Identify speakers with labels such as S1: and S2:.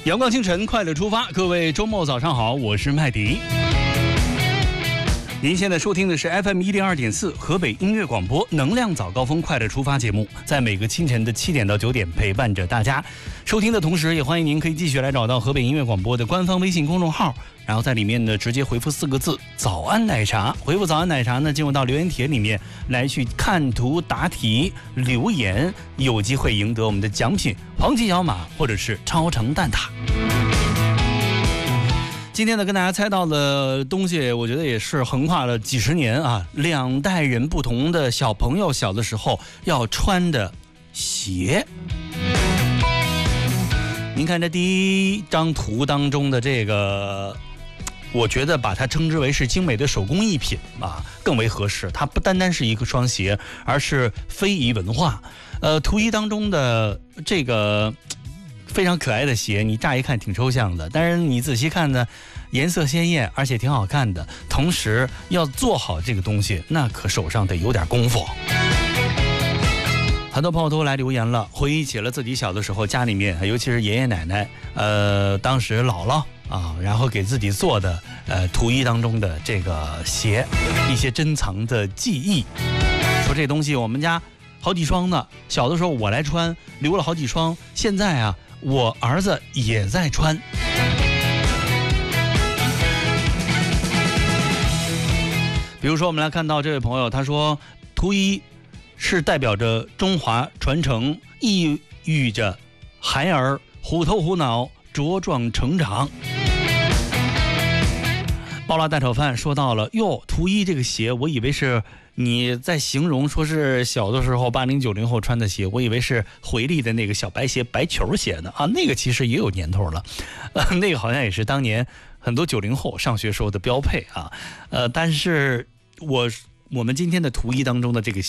S1: 阳光清晨，快乐出发，各位周末早上好，我是麦迪。您现在收听的是 FM 102.4河北音乐广播能量早高峰快乐出发节目，在每个清晨的7点到9点陪伴着大家。收听的同时，也欢迎您可以继续来找到河北音乐广播的官方微信公众号，然后在里面呢直接回复4个字“早安奶茶”，回复“早安奶茶”呢，进入到留言帖里面来去看图答题留言，有机会赢得我们的奖品黄金小马或者是超程蛋挞。今天呢，跟大家猜到的东西，我觉得也是横跨了几十年啊，2代人不同的小朋友小的时候要穿的鞋。您看这第一张图当中的这个，我觉得把它称之为是精美的手工艺品啊，更为合适。它不单单是一个双鞋，而是非遗文化。图一当中的这个非常可爱的鞋，你乍一看挺抽象的，但是你仔细看呢，颜色鲜艳，而且挺好看的。同时要做好这个东西，那可手上得有点功夫。很多朋友都来留言了，回忆起了自己小的时候，家里面尤其是爷爷奶奶，当时姥姥啊，然后给自己做的图一当中的这个鞋，一些珍藏的记忆。说这东西我们家好几双呢，小的时候我来穿，留了好几双，现在啊我儿子也在穿。比如说我们来看到这位朋友，他说图一是代表着中华传承，意喻着孩儿虎头虎脑茁壮成长。爆辣蛋炒饭说到了哟，图一这个鞋，我以为是你在形容说是小的时候80、90后穿的鞋，我以为是回力的那个小白鞋、白球鞋呢啊，那个其实也有年头了，那个好像也是当年很多90后上学时候的标配啊，但是我们今天的图一当中的这个鞋